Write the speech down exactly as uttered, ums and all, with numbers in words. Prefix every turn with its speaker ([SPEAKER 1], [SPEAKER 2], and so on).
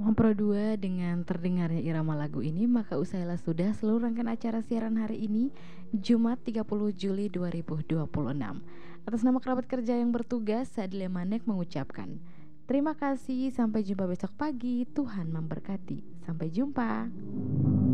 [SPEAKER 1] Pro dua dengan terdengarnya irama lagu ini, maka usailah sudah seluruh rangkaian acara siaran hari ini, Jumat tiga puluh Juli dua ribu dua puluh enam. Atas nama kerabat kerja yang bertugas, saya Adelia Manek mengucapkan terima kasih, sampai jumpa besok pagi, Tuhan memberkati. Sampai jumpa.